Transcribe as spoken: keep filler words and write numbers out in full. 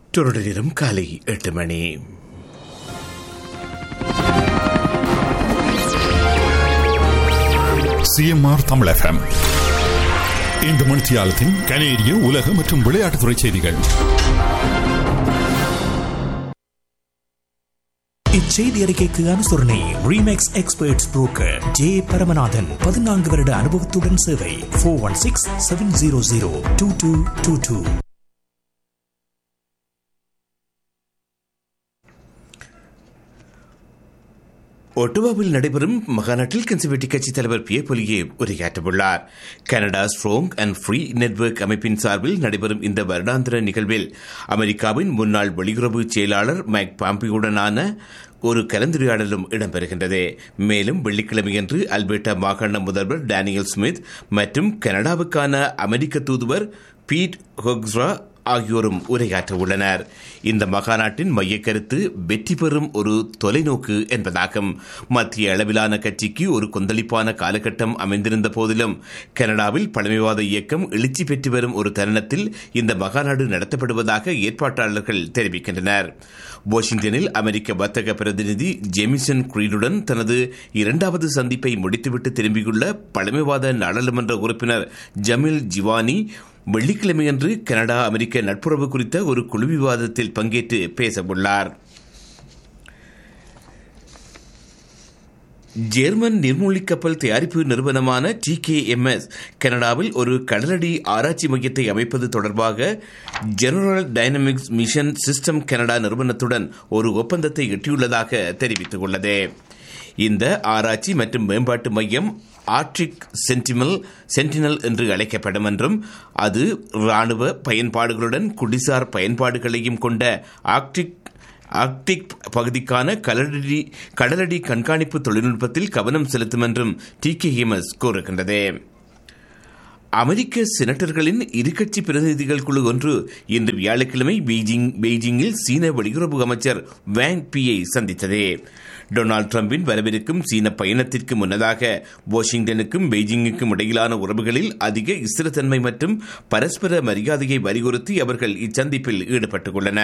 Toronto நேரம் காலை எட்டு மணி. சிஎம்ஆர் தமிழ் எஃப்எம் இந்த மணித்தியாலத்தின் கனேடிய உலக மற்றும் விளையாட்டுத்துறை செய்திகள். இச்செய்தி அறிக்கைக்கு அனுசரணை remakes experts broker J Paramanathan. பதினான்கு வருட அனுபவத்துடன் சேவை. Four one six seven zero zero two two two two. ஒட்டுவாவில் நடைபெறும் மகாநாட்டில் கன்சர்வேட்டிவ் கட்சித் தலைவர் பியே பொலியே உரையாற்றவுள்ளார். Canada strong and free network அமைப்பின் சார்பில் நடைபெறும் இந்த வருடாந்திர நிகழ்வில் அமெரிக்காவின் முன்னாள் வெளியுறவு செயலாளர் மைக் பாம்பியுடனான ஒரு கலந்துரையாடலும் இடம்பெறுகின்றது. மேலும் வெள்ளிக்கிழமையன்று அல்பர்டா மாகாண முதல்வர் டேனியல் ஸ்மித் மற்றும் கனடாவுக்கான அமெரிக்க தூதுவர் பீட் ஹொக்ஸ்ரா ஆகியோரும் உரையாற்ற உள்ளனர். இந்த மகாநாட்டின் மையக்கருத்து வெற்றி பெறும் ஒரு தொலைநோக்கு என்பதாகும். மத்திய அளவிலான கட்சிக்கு ஒரு கொந்தளிப்பான காலகட்டம் அமைந்திருந்த போதிலும் கனடாவில் பழமைவாத இயக்கம் எழுச்சி பெற்று வரும் ஒரு தருணத்தில் இந்த மகாநாடு நடத்தப்படுவதாக ஏற்பாட்டாளர்கள் தெரிவிக்கின்றனர். வாஷிங்டனில் அமெரிக்க வர்த்தக பிரதிநிதி ஜெமிசன் கிரீடுடன் தனது இரண்டாவது சந்திப்பை முடித்துவிட்டு திரும்பியுள்ள பழமைவாத நாடாளுமன்ற உறுப்பினர் ஜமீல் ஜிவானி வெள்ளிக்கிழமையன்று கனடா அமெரிக்க நட்புறவு குறித்த ஒரு குழு விவாதத்தில் பங்கேற்று பேசவுள்ளார். ஜெர்மன் நீர்மூழ்கி கப்பல் தயாரிப்பு நிறுவனமான டி கே எம் எஸ் கனடாவில் ஒரு கடலடி ஆராய்ச்சி மையத்தை அமைப்பது தொடர்பாக general dynamics mission system Canada நிறுவனத்துடன் ஒரு ஒப்பந்தத்தை எட்டியுள்ளதாக தெரிவித்துள்ளது. இந்த ஆராய்ச்சி மற்றும் மேம்பாட்டு மையம் ஆர்டிக் சென்டினல் சென்டினல் என்று அழைக்கப்படும் என்றும் அது ராணுவ பயன்பாடுகளுடன் குடிசார் பயன்பாடுகளையும் கொண்ட ஆர்டிக் ஆர்க்டிக் பகுதிக்கான கடலடி கடலடி கண்காணிப்பு தொழில்நுட்பத்தில் கவனம் செலுத்தும் என்றும் டி கே எம் எஸ் கூறுகின்றது. அமெரிக்க செனட்டர்களின் இருகட்சி பிரதிநிதிகள் குழு ஒன்று இன்று வியாழக்கிழமை பெய்ஜிங் பெய்ஜிங்கில் சீன வெளியுறவு அமைச்சர் வாங் பியை சந்தித்தது. டொனால்டு டிரம்பின் வரவிருக்கும் சீன பயணத்திற்கு முன்னதாக வாஷிங்டனுக்கும் பெய்ஜிங்குக்கும் இடையிலான உறவுகளில் அதிக ஸ்திரத்தன்மை மற்றும் பரஸ்பர மரியாதையை வலியுறுத்தி அவர்கள் இச்சந்திப்பில் ஈடுபட்டுள்ளனர்.